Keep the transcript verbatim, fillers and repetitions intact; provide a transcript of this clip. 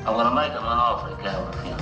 I'm gonna make him an offer he can't refuse.